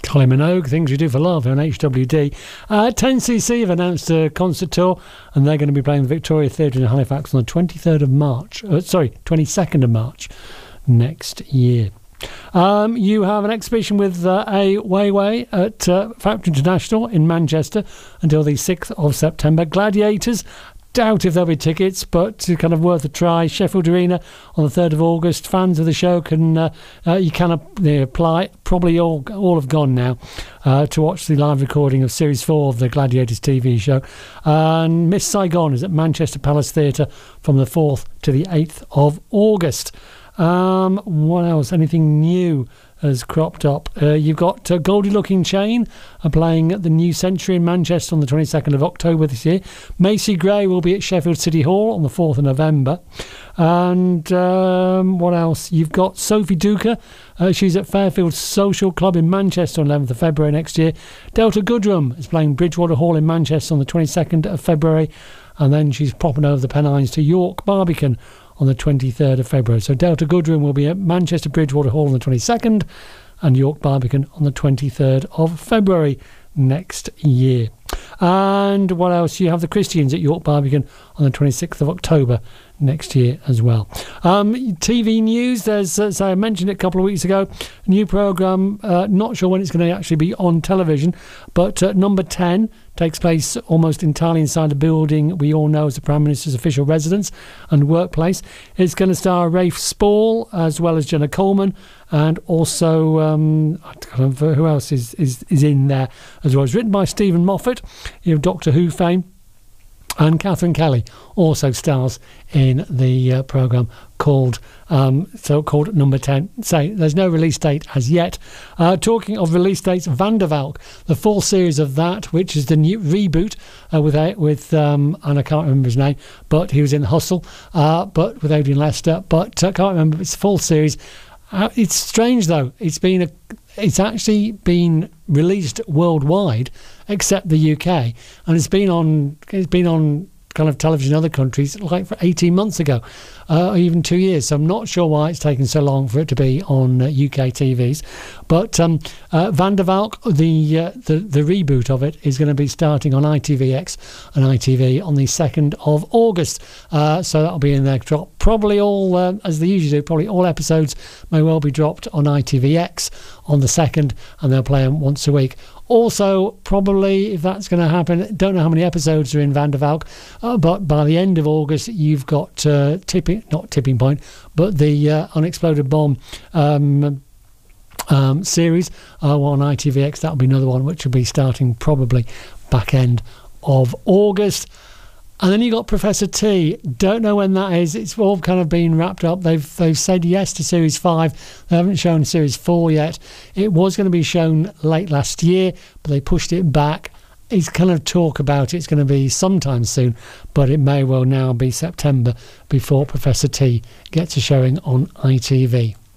Kylie Minogue, Things We Do for Love on HWD. 10cc have announced a concert tour, and they're going to be playing the Victoria Theatre in Halifax on the 23rd of March. 22nd of March next year. You have an exhibition with A Weiwei at Factory International in Manchester until the 6th of September. Gladiators, doubt if there'll be tickets, but kind of worth a try. Sheffield Arena on the 3rd of August. Fans of the show can apply. Probably all have gone now to watch the live recording of Series 4 of the Gladiators TV show. And Miss Saigon is at Manchester Palace Theatre from the 4th to the 8th of August. What else? Anything new has cropped up? You've got Goldie Looking Chain playing at the New Century in Manchester on the 22nd of October this year. Macy Gray will be at Sheffield City Hall on the 4th of November. And what else? You've got Sophie Duker. She's at Fairfield Social Club in Manchester on 11th of February next year. Delta Goodrem is playing Bridgewater Hall in Manchester on the 22nd of February. And then she's popping over the Pennines to York Barbican on the 23rd of February. So Delta Goodrem will be at Manchester Bridgewater Hall on the 22nd and York Barbican on the 23rd of February next year. And what else? You have the Christians at York Barbican on the 26th of October next year as well. TV news, there's, as I mentioned it a couple of weeks ago, a new programme, not sure when it's going to actually be on television, but Number 10 takes place almost entirely inside the building we all know as the Prime Minister's official residence and workplace. It's going to star Rafe Spall as well as Jenna Coleman, and also who else is in there as well. It's written by Stephen Moffat, you have Doctor Who fame, and Catherine Kelly also stars in the programme called Number 10. Say there's no release date as yet. Talking of release dates, Van der Valk, the full series of that, which is the new reboot with and I can't remember his name, but he was in Hustle, but with Adrian Lester. But I can't remember. It's a full series. It's strange though. It's actually been released worldwide, except the UK, and it's been on kind of television in other countries like for 18 months ago, or even 2 years. So I'm not sure why it's taken so long for it to be on UK TVs. But Van der Valk, the reboot of it, is going to be starting on ITVX and ITV on the 2nd of August. So that'll be in there. Probably all, as they usually do, probably all episodes may well be dropped on ITVX on the 2nd, and they'll play them once a week. Also, probably, if that's going to happen, don't know how many episodes are in Van der Valk, but by the end of August, you've got not Tipping Point, but the Unexploded Bomb series on ITVX. That'll be another one which will be starting probably back end of August. And then you got Professor T. Don't know when that is. It's all kind of been wrapped up. They've said yes to Series 5. They haven't shown Series 4 yet. It was going to be shown late last year, but they pushed it back. It's kind of talk about it's going to be sometime soon, but it may well now be September before Professor T gets a showing on ITV.